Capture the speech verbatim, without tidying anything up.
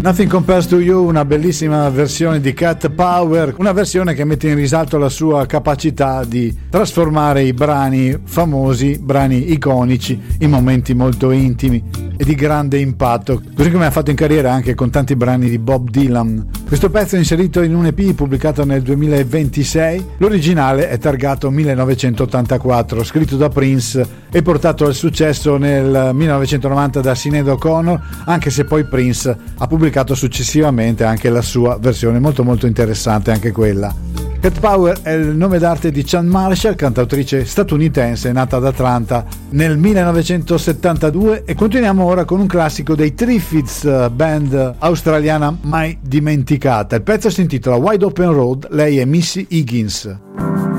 Nothing Compares to You, una bellissima versione di Cat Power, una versione che mette in risalto la sua capacità di trasformare i brani famosi, brani iconici, in momenti molto intimi e di grande impatto, così come ha fatto in carriera anche con tanti brani di Bob Dylan. Questo pezzo è inserito in un E P pubblicato nel duemilaventisei, l'originale è targato millenovecentottantaquattro, scritto da Prince e portato al successo nel millenovecentonovanta da Sinéad O'Connor, anche se poi Prince ha pubblicato successivamente anche la sua versione, molto molto interessante anche quella. Cat Power è il nome d'arte di Chan Marshall, cantautrice statunitense nata ad Atlanta nel millenovecentosettantadue, e continuiamo ora con un classico dei Triffids, band australiana mai dimenticata. Il pezzo si intitola Wide Open Road, lei è Missy Higgins.